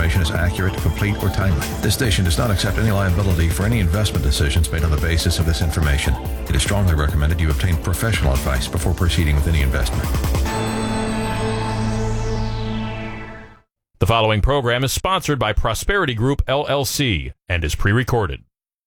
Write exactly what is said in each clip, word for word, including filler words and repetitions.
information is accurate, complete, or timely. This station does not accept any liability for any investment decisions made on the basis of this information. It is strongly recommended you obtain professional advice before proceeding with any investment. The following program is sponsored by Prosperity Group, L L C, and is pre-recorded.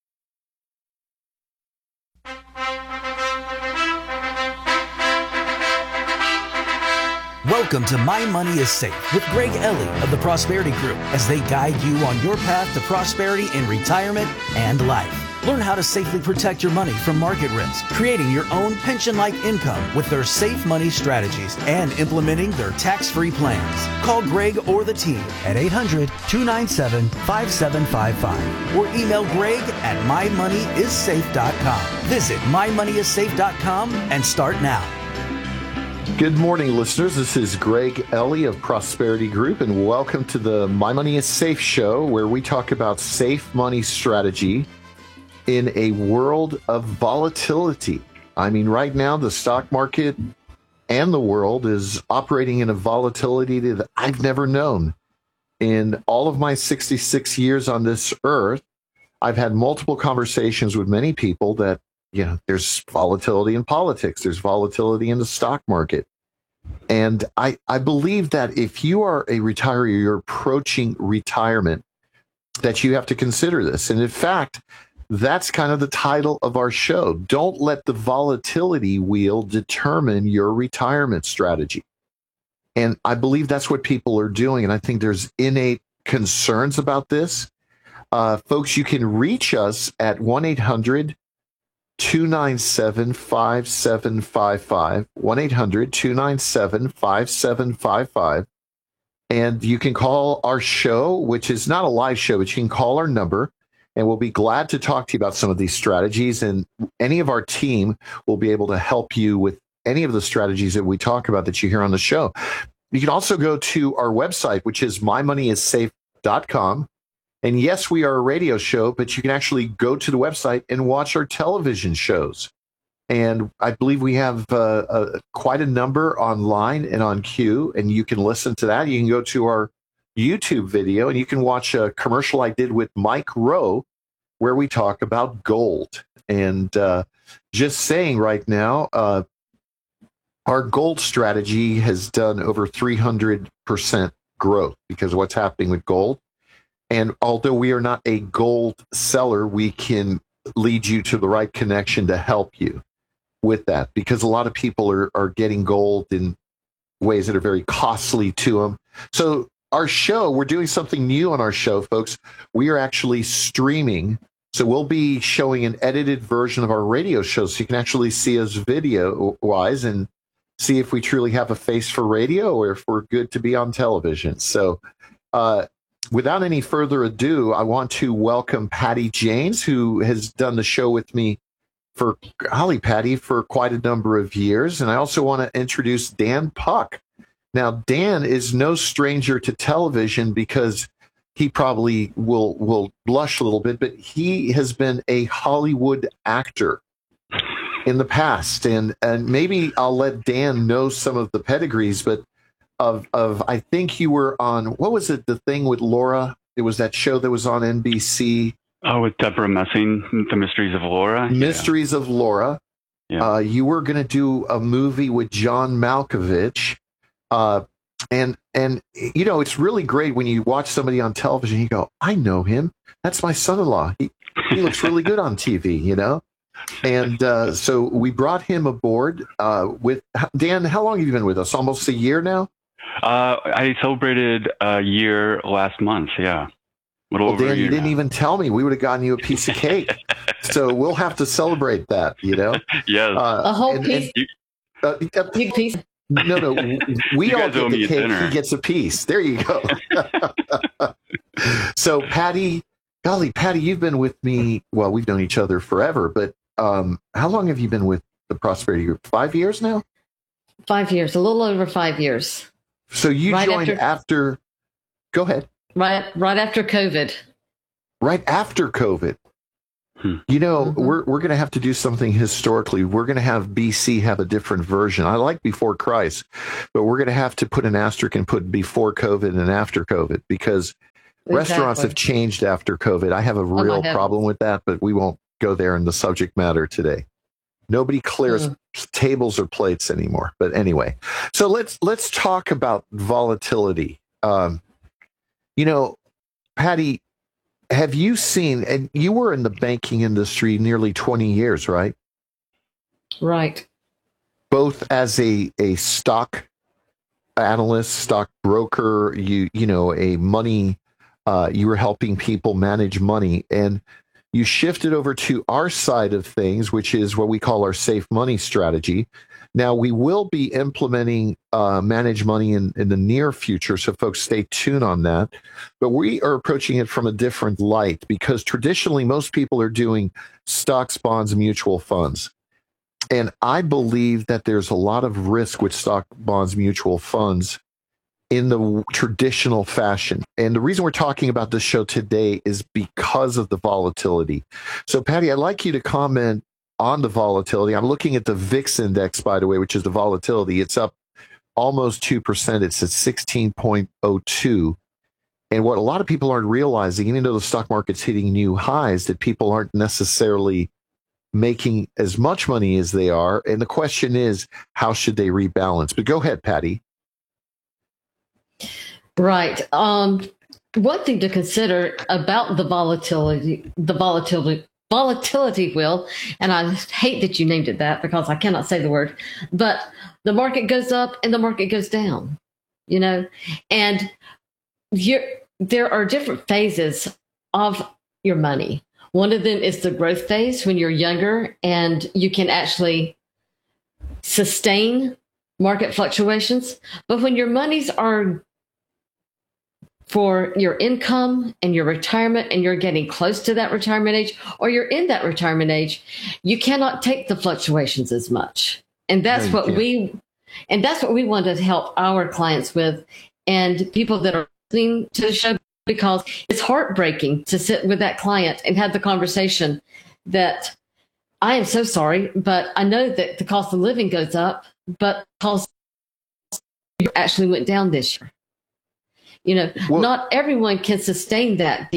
Welcome to My Money is Safe with Greg Ellie of the Prosperity Group as they guide you on your path to prosperity in retirement and life. Learn how to safely protect your money from market risk, creating your own pension-like income with their safe money strategies and implementing their tax-free plans. Call Greg or the team at eight hundred, two nine seven, five seven five five or email Greg at my money is safe dot com. Visit my money is safe dot com and start now. Good morning, listeners. This is Greg Ellie of Prosperity Group, and welcome to the My Money is Safe show, where we talk about safe money strategy in a world of volatility. I mean, right now, the stock market and the world is operating in a volatility that I've never known. In all of my sixty-six years on this earth, I've had multiple conversations with many people that, you know, there's volatility in politics, there's volatility in the stock market. And I, I believe that if you are a retiree, you're approaching retirement, that you have to consider this. And in fact, that's kind of the title of our show. Don't let the volatility wheel determine your retirement strategy. And I believe that's what people are doing. And I think there's innate concerns about this. Uh, folks, you can reach us at one eight hundred, two nine seven, five seven five five, one eight hundred, two nine seven, five seven five five. And you can call our show, which is not a live show, but you can call our number, and we'll be glad to talk to you about some of these strategies. And any of our team will be able to help you with any of the strategies that we talk about that you hear on the show. You can also go to our website, which is my money is safe dot com. And yes, we are a radio show, but you can actually go to the website and watch our television shows. And I believe we have uh, uh, quite a number online and on Q, and you can listen to that. You can go to our YouTube video, and you can watch a commercial I did with Mike Rowe, where we talk about gold. And uh, just saying right now, uh, our gold strategy has done over three hundred percent growth because of what's happening with gold. And although we are not a gold seller, we can lead you to the right connection to help you with that, because a lot of people are, are getting gold in ways that are very costly to them. So our show, we're doing something new on our show, folks. We are actually streaming. So we'll be showing an edited version of our radio show, so you can actually see us video-wise and see if we truly have a face for radio or if we're good to be on television. So uh, without any further ado, I want to welcome Patty Janes, who has done the show with me for, golly, Patty, for quite a number of years. And I also want to introduce Dan Puck. Now, Dan is no stranger to television because he probably will will blush a little bit, but he has been a Hollywood actor in the past. And and maybe I'll let Dan know some of the pedigrees, but of of I think you were on, what was it, the thing with Laura? It was that show that was on N B C. Oh, with Deborah Messing, The Mysteries of Laura. Mysteries yeah. of Laura. Yeah. Uh, you were going to do a movie with John Malkovich. Uh, and, and, you know, it's really great when you watch somebody on television, you go, I know him. That's my son-in-law. He, he looks really good on T V, you know? And uh, so we brought him aboard uh, with, Dan, how long have you been with us? Almost a year now? Uh, I celebrated a year last month, yeah. Well, Dan, you didn't now. even tell me. We would have gotten you a piece of cake. So we'll have to celebrate that, you know? Yes. Uh, a whole and, piece? And, uh, a big piece? No, no. We all get the cake. He gets a piece. There you go. So, Patty, golly, Patty, you've been with me. Well, we've known each other forever, but um, how long have you been with the Prosperity Group? Five years now? Five years, a little over five years. So you right joined after, after, go ahead. Right, right after COVID. Right after COVID. Hmm. You know, mm-hmm. we're we're going to have to do something historically. We're going to have B C have a different version. I like before Christ, but we're going to have to put an asterisk and put before COVID and after COVID, because Restaurants Exactly. have changed after COVID. I have a my real heavens. problem with that, but we won't go there in the subject matter today. Nobody clears Mm. tables or plates anymore. But anyway, so let's let's talk about volatility. Um, you know, Patty, have you seen? And you were in the banking industry nearly twenty years, right? Right. Both as a a stock analyst, stock broker, you you know, a money. Uh, you were helping people manage money, and you shifted over to our side of things, which is what we call our safe money strategy. Now, we will be implementing uh, manage money in, in the near future, so folks stay tuned on that. But we are approaching it from a different light because traditionally most people are doing stocks, bonds, and mutual funds. And I believe that there's a lot of risk with stock, bonds, mutual funds in the traditional fashion. And the reason we're talking about this show today is because of the volatility. So, Patty, I'd like you to comment on the volatility. I'm looking at the V I X index, by the way, which is the volatility. It's up almost two percent. It's at sixteen point oh two. And what a lot of people aren't realizing, even though the stock market's hitting new highs, that people aren't necessarily making as much money as they are. And the question is, how should they rebalance? But go ahead, Patty. Right. Um, one thing to consider about the volatility, the volatility, volatility wheel, and I hate that you named it that because I cannot say the word, but the market goes up and the market goes down, you know, and you're, there are different phases of your money. One of them is the growth phase when you're younger and you can actually sustain market fluctuations. But when your monies are for your income and your retirement and you're getting close to that retirement age or you're in that retirement age, you cannot take the fluctuations as much. And that's No, you what can't. we and that's what we want to help our clients with and people that are listening to the show, because it's heartbreaking to sit with that client and have the conversation that I am so sorry, but I know that the cost of living goes up, but cost actually went down this year. You know, Well- not everyone can sustain that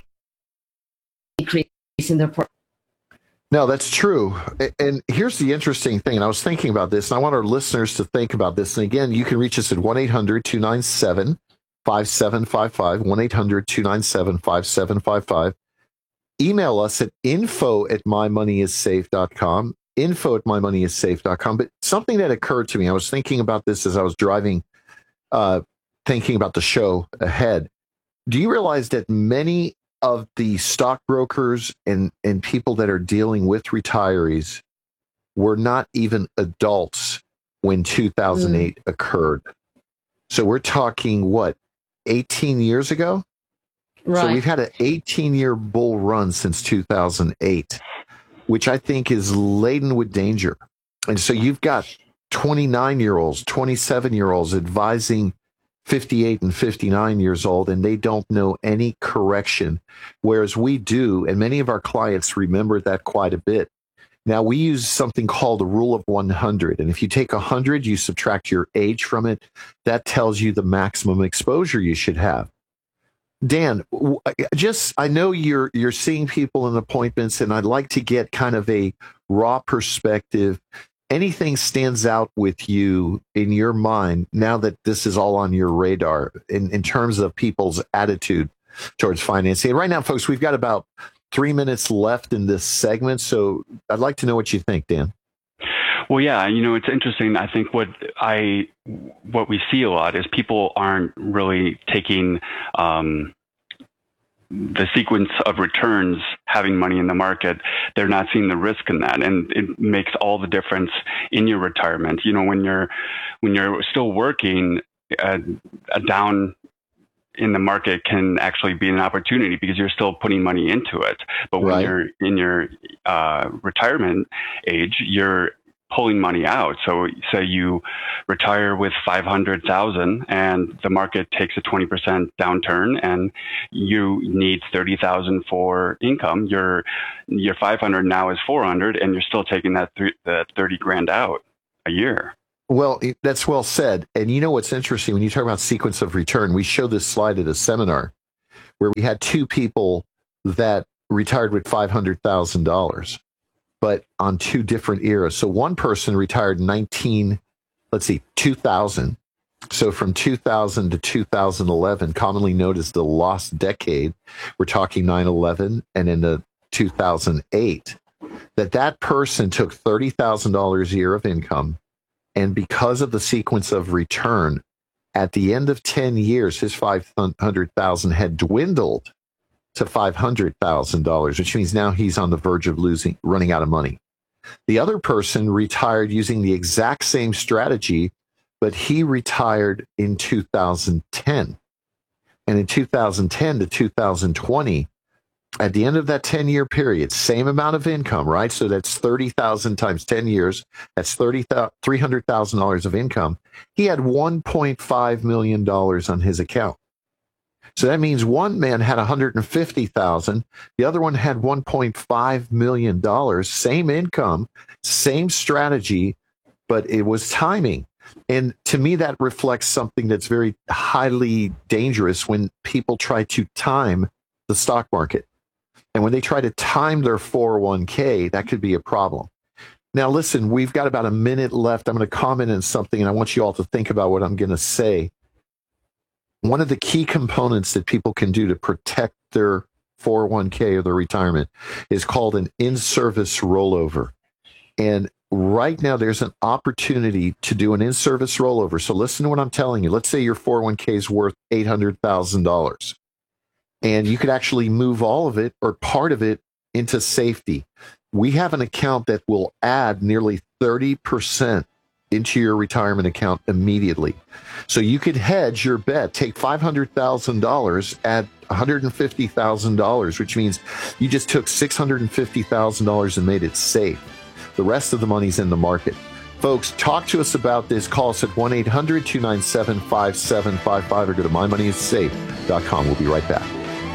decrease in their portfolio. No, that's true. A- And here's the interesting thing. And I was thinking about this, and I want our listeners to think about this. And again, you can reach us at one eight hundred two nine seven five seven five five, one eight hundred two nine seven five seven five five. Email us at info at my money is safe dot com, info at my money is safe dot com. But something that occurred to me, I was thinking about this as I was driving, uh, thinking about the show ahead. Do you realize that many of the stockbrokers and, and people that are dealing with retirees were not even adults when two thousand eight mm. occurred? So we're talking, what, eighteen years ago? Right. So we've had an eighteen-year bull run since two thousand eight, which I think is laden with danger. And so you've got twenty-nine-year-olds, twenty-seven-year-olds advising fifty-eight and fifty-nine years old, and they don't know any correction, whereas we do, and many of our clients remember that quite a bit. Now, we use something called the rule of one hundred, and if you take one hundred, you subtract your age from it, that tells you the maximum exposure you should have. Dan, just I know you're you're seeing people in appointments, and I'd like to get kind of a raw perspective. Anything stands out with you in your mind now that this is all on your radar in, in terms of people's attitude towards financing? And right now, folks, we've got about three minutes left in this segment, so I'd like to know what you think, Dan. Well, yeah, you know, it's interesting. I think what I what we see a lot is people aren't really taking um, the sequence of returns, having money in the market. They're not seeing the risk in that, and it makes all the difference in your retirement. You know, when you're when you're still working, uh, a down in the market can actually be an opportunity because you're still putting money into it. But when Right. you're in your uh, retirement age, you're pulling money out. So say you retire with five hundred thousand and the market takes a twenty percent downturn and you need thirty thousand for income. Your, your five hundred now is four hundred and you're still taking that, th- that thirty grand out a year. Well, it, that's well said. And you know what's interesting when you talk about sequence of return, we show this slide at a seminar where we had two people that retired with five hundred thousand dollars, but on two different eras. So one person retired in nineteen, let's see, two thousand. So from two thousand to two thousand eleven, commonly known as the lost decade, we're talking nine eleven, and in the two thousand eight, that that person took thirty thousand dollars a year of income. And because of the sequence of return, at the end of ten years, his five hundred thousand dollars had dwindled to five hundred thousand dollars, which means now he's on the verge of losing, running out of money. The other person retired using the exact same strategy, but he retired in two thousand ten. And in two thousand ten to two thousand twenty, at the end of that ten-year period, same amount of income, right? So that's thirty thousand times ten years. That's three hundred thousand dollars of income. He had one point five million dollars on his account. So that means one man had one hundred fifty thousand dollars. The other one had one point five million dollars. Same income, same strategy, but it was timing. And to me, that reflects something that's very highly dangerous when people try to time the stock market. And when they try to time their four oh one k, that could be a problem. Now, listen, we've got about a minute left. I'm going to comment on something, and I want you all to think about what I'm going to say. One of the key components that people can do to protect their four oh one k or their retirement is called an in-service rollover. And right now, there's an opportunity to do an in-service rollover. So listen to what I'm telling you. Let's say your four oh one k is worth eight hundred thousand dollars. And you could actually move all of it or part of it into safety. We have an account that will add nearly thirty percent into your retirement account immediately. So you could hedge your bet, take five hundred thousand dollars, add one hundred fifty thousand dollars, which means you just took six hundred fifty thousand dollars and made it safe. The rest of the money's in the market. Folks, talk to us about this. Call us at one eight hundred two nine seven five seven five five or go to my money is safe dot com. We'll be right back.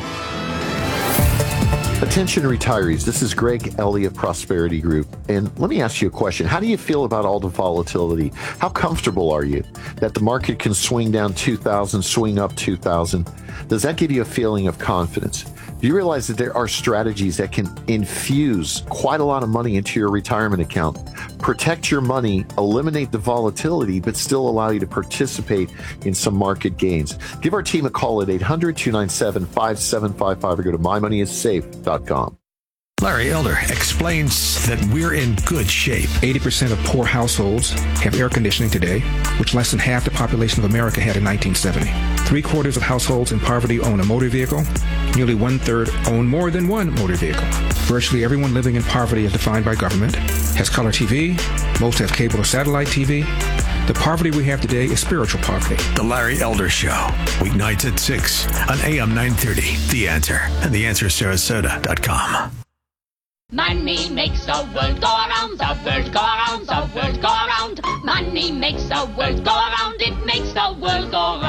Attention retirees, this is Greg Ellie of Prosperity Group. And let me ask you a question. How do you feel about all the volatility? How comfortable are you that the market can swing down two thousand, swing up two thousand? Does that give you a feeling of confidence? Do you realize that there are strategies that can infuse quite a lot of money into your retirement account, protect your money, eliminate the volatility, but still allow you to participate in some market gains? Give our team a call at eight hundred two nine seven five seven five five or go to my money is safe dot com. Larry Elder explains that we're in good shape. eighty percent of poor households have air conditioning today, which less than half the population of America had in nineteen seventy. Three quarters of households in poverty own a motor vehicle. Nearly one-third own more than one motor vehicle. Virtually everyone living in poverty as defined by government has color T V. Most have cable or satellite T V. The poverty we have today is spiritual poverty. The Larry Elder Show, weeknights at six on A M nine thirty. The Answer and the answer sarasota dot com. Money makes the world go around, the world go around, the world go around. Money makes the world go around, it makes the world go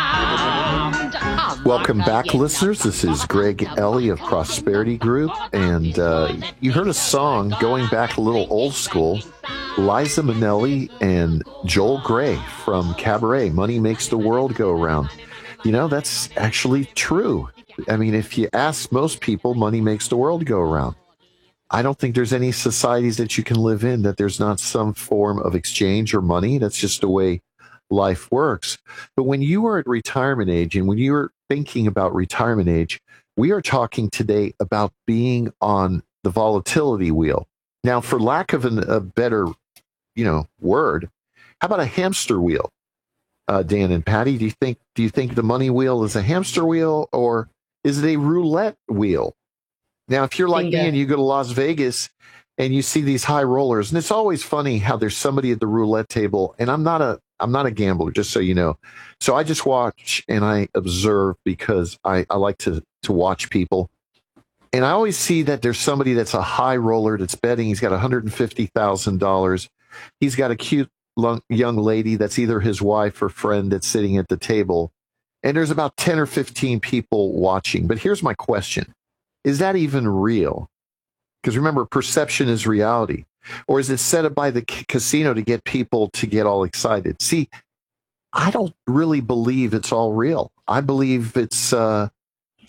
round. Welcome back, listeners. This is Greg Ellie of Prosperity Group, and uh, you heard a song going back a little old school. Liza Minnelli and Joel Grey from Cabaret, Money Makes the World Go Round. You know, that's actually true. I mean, if you ask most people, money makes the world go around. I don't think there's any societies that you can live in that there's not some form of exchange or money. That's just the way life works. But when you are at retirement age and when you're thinking about retirement age, we are talking today about being on the volatility wheel. Now, for lack of an, a better, you know, word, how about a hamster wheel? Uh, Dan and Patty, do you think do you think the money wheel is a hamster wheel or is it a roulette wheel? Now, if you're like me and you go to Las Vegas and you see these high rollers, and it's always funny how there's somebody at the roulette table, and I'm not a I'm not a gambler, just so you know. So I just watch and I observe because I, I like to to watch people. And I always see that there's somebody that's a high roller that's betting. He's got one hundred fifty thousand dollars. He's got a cute young lady that's either his wife or friend that's sitting at the table. And there's about ten or fifteen people watching. But here's my question. Is that even real? Because remember, perception is reality. Or is it set up by the c- casino to get people to get all excited? See, I don't really believe it's all real. I believe it's uh,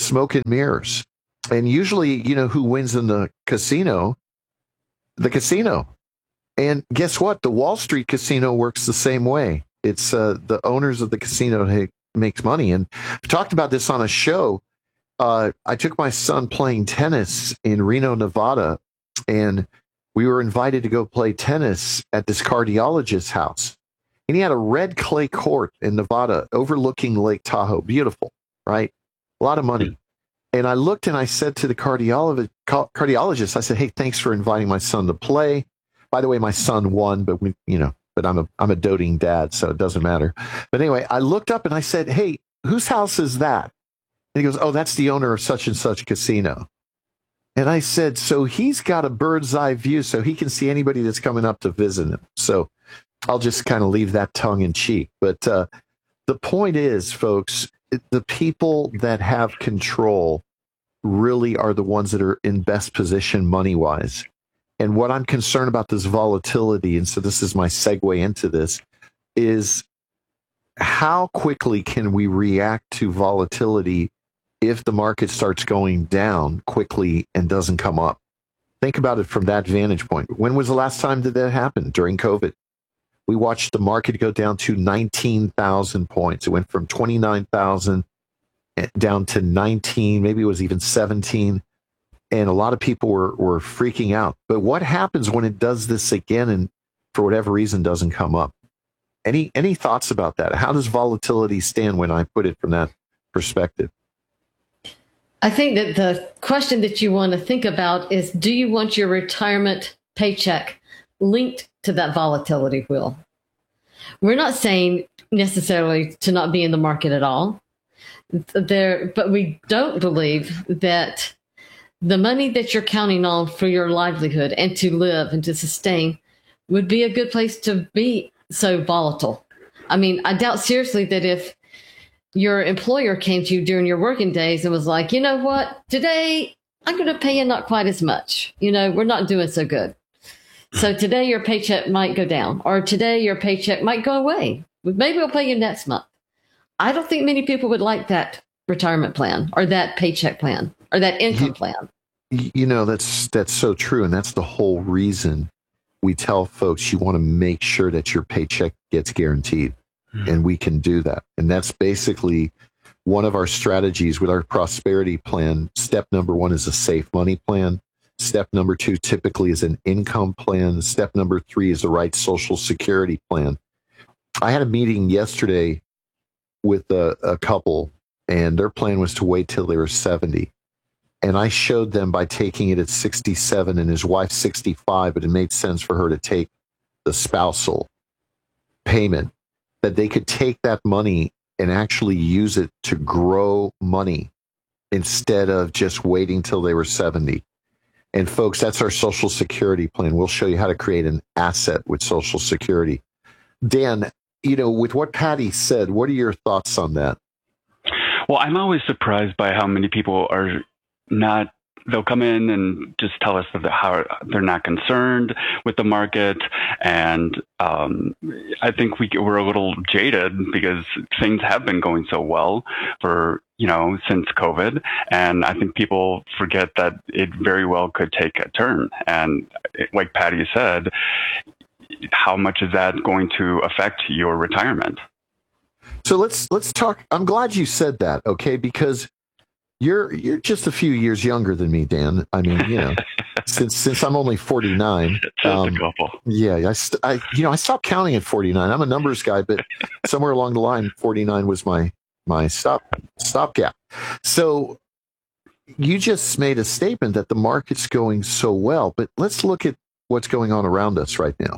smoke and mirrors. And usually, you know, who wins in the casino? The casino. And guess what? The Wall Street casino works the same way. It's uh, the owners of the casino that makes money. And I talked about this on a show. Uh, I took my son playing tennis in Reno, Nevada, and we were invited to go play tennis at this cardiologist's house. And he had a red clay court in Nevada overlooking Lake Tahoe. Beautiful, right? A lot of money. And I looked and I said to the cardiolo- cardiologist, I said, hey, thanks for inviting my son to play. By the way, my son won, but we, you know, but I'm a I'm a doting dad, so it doesn't matter. But anyway, I looked up and I said, hey, whose house is that? And he goes, oh, that's the owner of such and such casino. And I said, so he's got a bird's eye view so he can see anybody that's coming up to visit him. So I'll just kind of leave that tongue in cheek. But uh, the point is, folks, the people that have control really are the ones that are in best position money-wise. And what I'm concerned about this volatility, and so this is my segue into this, is how quickly can we react to volatility if the market starts going down quickly and doesn't come up? Think about it from that vantage point. When was the last time that that happened? During COVID. We watched the market go down to nineteen thousand points. It went from twenty-nine thousand down to nineteen, maybe it was even seventeen. And a lot of people were, were freaking out. But what happens when it does this again and for whatever reason doesn't come up? Any any thoughts about that? How does volatility stand when I put it from that perspective? I think that the question that you want to think about is, do you want your retirement paycheck linked to that volatility wheel? We're not saying necessarily to not be in the market at all. There, but we don't believe that the money that you're counting on for your livelihood and to live and to sustain would be a good place to be so volatile. I mean, I doubt seriously that if your employer came to you during your working days and was like, you know what, today I'm going to pay you not quite as much. You know, we're not doing so good. So today your paycheck might go down, or today your paycheck might go away. Maybe we'll pay you next month. I don't think many people would like that retirement plan or that paycheck plan or that income you, plan. You know, that's that's so true. And that's the whole reason we tell folks you want to make sure that your paycheck gets guaranteed. Mm-hmm. And we can do that. And that's basically one of our strategies with our prosperity plan. Step number one is a safe money plan. Step number two typically is an income plan. Step number three is the right Social Security plan. I had a meeting yesterday with a, a couple, and their plan was to wait till they were seventy. And I showed them by taking it at sixty-seven and his wife's sixty-five, but it made sense for her to take the spousal payment, that they could take that money and actually use it to grow money instead of just waiting till they were seventy. And folks, that's our Social Security plan. We'll show you how to create an asset with Social Security. Dan, you know, with what Patty said, what are your thoughts on that? Well, I'm always surprised by how many people are not, they'll come in and just tell us that how they're not concerned with the market. And um, I think we, we're a little jaded because things have been going so well for, you know, since COVID. And I think people forget that it very well could take a turn. And like Patty said, how much is that going to affect your retirement? So let's let's talk. I'm glad you said that, okay? Because you're you're just a few years younger than me, Dan. I mean, you know, since since I'm only forty-nine. Just um, a couple. Yeah, I, st- I you know I stopped counting at forty-nine. I'm a numbers guy, but somewhere along the line, forty-nine was my my stop stopgap. So you just made a statement that the market's going so well, but let's look at what's going on around us right now.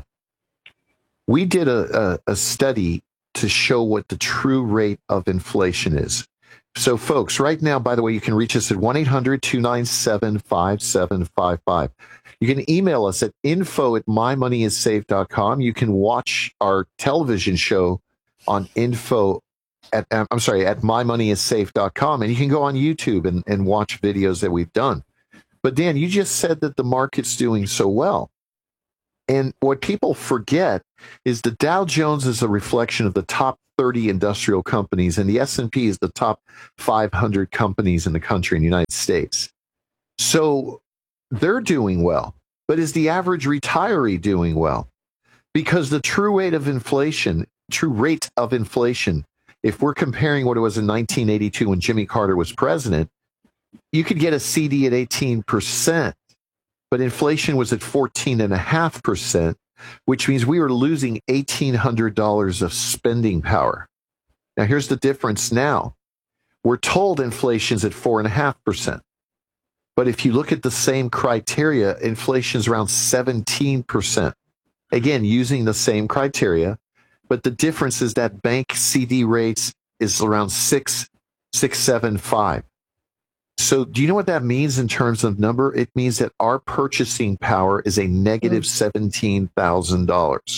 We did a, a, a study to show what the true rate of inflation is. So, folks, right now, by the way, you can reach us at one eight hundred two nine seven five seven five five. You can email us at info at my money is safe dot com. You can watch our television show on info at, I'm sorry, at my money is safe dot com. And you can go on YouTube and, and watch videos that we've done. But, Dan, you just said that the market's doing so well. And what people forget is the Dow Jones is a reflection of the top thirty industrial companies, and the S and P is the top five hundred companies in the country in the United States. So they're doing well. But is the average retiree doing well? Because the true rate of inflation, true rate of inflation, if we're comparing what it was in nineteen eighty-two when Jimmy Carter was president, you could get a C D at eighteen percent, but inflation was at fourteen point five percent, which means we were losing eighteen hundred dollars of spending power. Now, here's the difference now. We're told inflation's at four point five percent. But if you look at the same criteria, inflation's around seventeen percent. Again, using the same criteria, but the difference is that bank C D rates is around six, six, seven, five. So do you know what that means in terms of number? It means that our purchasing power is a negative seventeen thousand dollars.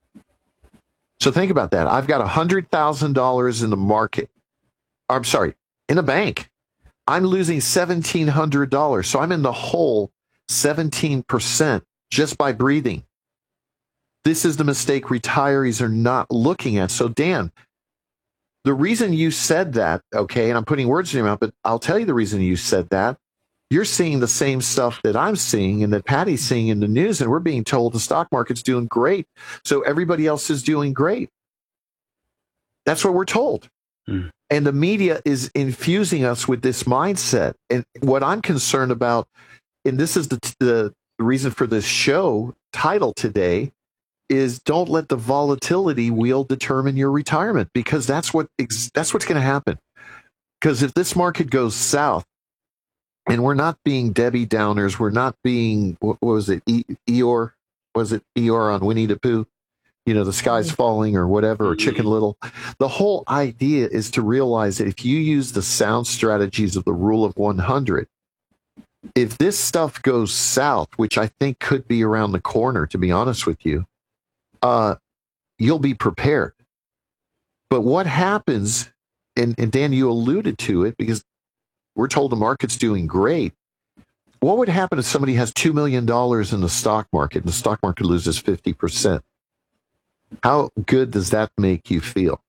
So think about that. I've got one hundred thousand dollars in the market. I'm sorry, in a bank. I'm losing one thousand seven hundred dollars. So I'm in the hole seventeen percent just by breathing. This is the mistake retirees are not looking at. So, Dan, the reason you said that, okay, and I'm putting words in your mouth, but I'll tell you the reason you said that. You're seeing the same stuff that I'm seeing and that Patty's seeing in the news, and we're being told the stock market's doing great, so everybody else is doing great. That's what we're told. Mm. And the media is infusing us with this mindset. And what I'm concerned about, and this is the, the reason for this show title today, is don't let the volatility wheel determine your retirement, because that's what that's what's going to happen. Because if this market goes south, and we're not being Debbie Downers, we're not being, what was it, e- Eeyore? Was it Eeyore on Winnie the Pooh? You know, the sky's falling or whatever, or Chicken Little. The whole idea is to realize that if you use the sound strategies of the rule of one hundred, if this stuff goes south, which I think could be around the corner, to be honest with you, Uh, you'll be prepared. But what happens, and, and Dan, you alluded to it, because we're told the market's doing great. What would happen if somebody has two million dollars in the stock market and the stock market loses fifty percent? How good does that make you feel?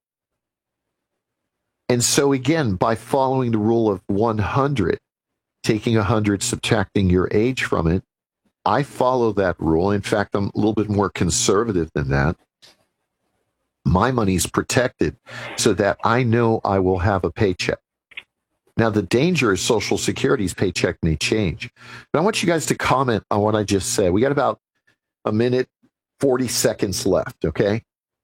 And so again, by following the rule of one hundred, taking one hundred, subtracting your age from it, I follow that rule. In fact, I'm a little bit more conservative than that. My money's protected so that I know I will have a paycheck. Now, the danger is Social Security's paycheck may change. But I want you guys to comment on what I just said. We got about a minute, forty seconds left, okay?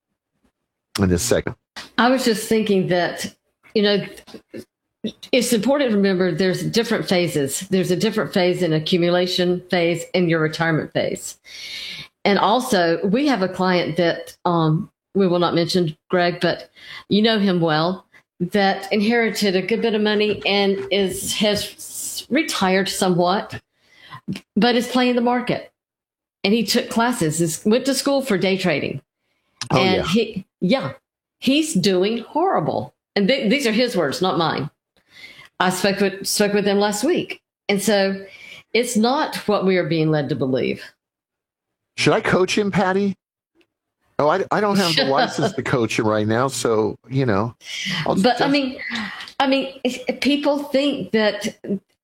In this segment. I was just thinking that, you know, it's important to remember there's different phases. There's a different phase, an accumulation phase and your retirement phase. And also, we have a client that um, we will not mention, Greg, but you know him well, that inherited a good bit of money and is has retired somewhat, but is playing the market. And he took classes, is, went to school for day trading. Oh, and yeah. he, yeah, he's doing horrible. And th- these are his words, not mine. I spoke with spoke with him last week. And so it's not what we are being led to believe. Should I coach him, Patty? Oh, I, I don't have the license to coach him right now. So, you know. I'll but just... I mean, I mean, people think that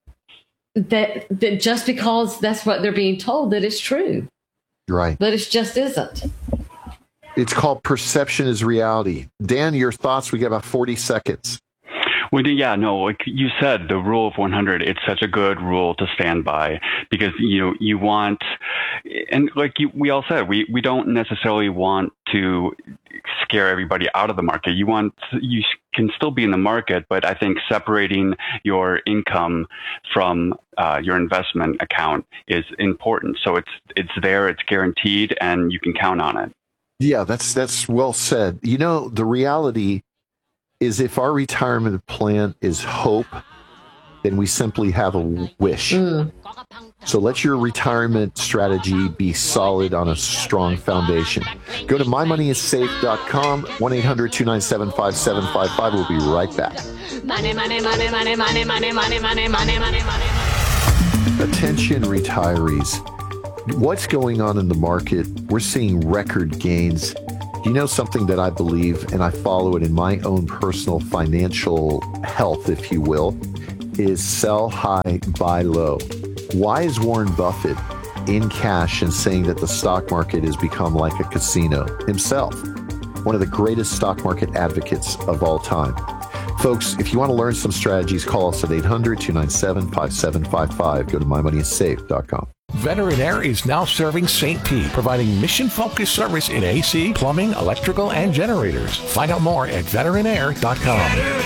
that that just because that's what they're being told, that it's true. Right. But it just isn't. It's called perception is reality. Dan, your thoughts? We got about forty seconds. Well, yeah, no, like you said, the rule of one hundred, it's such a good rule to stand by because, you know, you want, and like you, we all said, we, we don't necessarily want to scare everybody out of the market. You want, you can still be in the market, but I think separating your income from uh, your investment account is important. So it's, it's there, it's guaranteed, and you can count on it. Yeah, that's, that's well said. You know, the reality is if our retirement plan is hope, then we simply have a wish. Mm. So let your retirement strategy be solid on a strong foundation. Go to my money is safe dot com, one eight hundred two nine seven five seven five five. We'll be right back. Money, money, money, money, money, money, money, money, money, money, money. Attention retirees. What's going on in the market? We're seeing record gains. You know, something that I believe, and I follow it in my own personal financial health, if you will, is sell high, buy low. Why is Warren Buffett in cash and saying that the stock market has become like a casino himself? One of the greatest stock market advocates of all time. Folks, if you want to learn some strategies, call us at eight hundred, two nine seven, five seven five five. Go to my money is safe dot com. Veteran Air is now serving Saint Pete, providing mission-focused service in A C, plumbing, electrical, and generators. Find out more at veteran air dot com.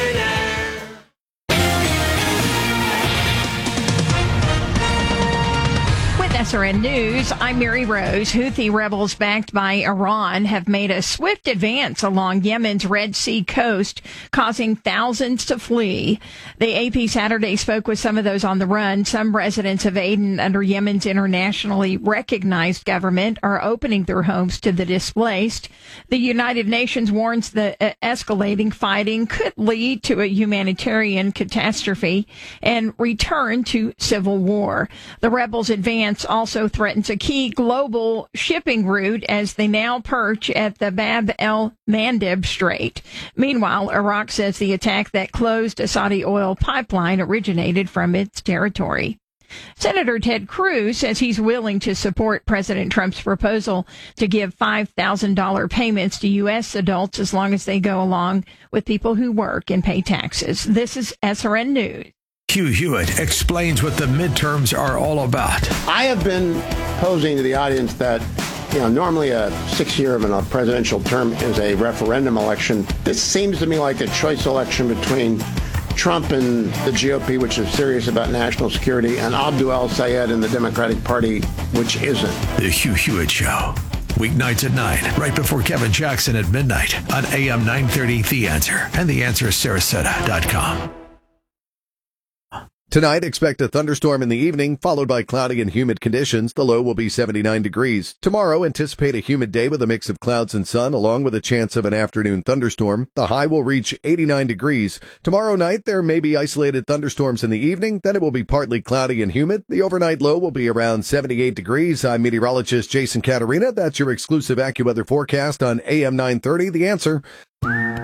S R N News, I'm Mary Rose. Houthi rebels backed by Iran have made a swift advance along Yemen's Red Sea coast, causing thousands to flee. The A P Saturday spoke with some of those on the run. Some residents of Aden, under Yemen's internationally recognized government, are opening their homes to the displaced. The United Nations warns the uh, escalating fighting could lead to a humanitarian catastrophe and return to civil war. The rebels' advance also threatens a key global shipping route as they now perch at the Bab el-Mandeb Strait. Meanwhile, Iraq says the attack that closed a Saudi oil pipeline originated from its territory. Senator Ted Cruz says he's willing to support President Trump's proposal to give five thousand dollars payments to U S adults as long as they go along with people who work and pay taxes. This is S R N News. Hugh Hewitt explains what the midterms are all about. I have been posing to the audience that, you know, normally a six-year of a presidential term is a referendum election. This seems to me like a choice election between Trump and the G O P, which is serious about national security, and Abdul El-Sayed and the Democratic Party, which isn't. The Hugh Hewitt Show. Weeknights at nine, right before Kevin Jackson at midnight on A M nine thirty, The Answer, and the answer sarasota dot com. Tonight, expect a thunderstorm in the evening, followed by cloudy and humid conditions. The low will be seventy-nine degrees. Tomorrow, anticipate a humid day with a mix of clouds and sun, along with a chance of an afternoon thunderstorm. The high will reach eighty-nine degrees. Tomorrow night, there may be isolated thunderstorms in the evening. Then it will be partly cloudy and humid. The overnight low will be around seventy-eight degrees. I'm meteorologist Jason Caterina. That's your exclusive AccuWeather forecast on A M nine thirty, The Answer.